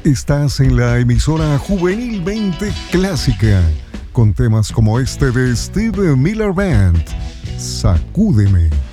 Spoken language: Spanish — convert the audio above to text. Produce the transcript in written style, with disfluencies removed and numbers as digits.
Estás en la emisora juvenilmente clásica, con temas como este de Steve Miller Band, Sacúdeme.